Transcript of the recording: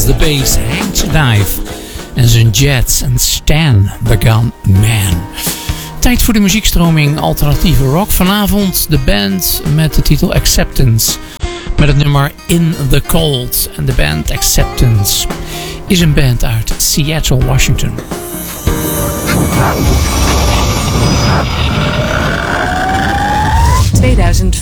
drums, de bass, Hank to Dive en zijn jets en Stan the Gun Man. Tijd voor de muziekstroming alternatieve rock. Vanavond de band met de titel Acceptance. Met het nummer In the Cold. En de band Acceptance is een band uit Seattle, Washington. 2005.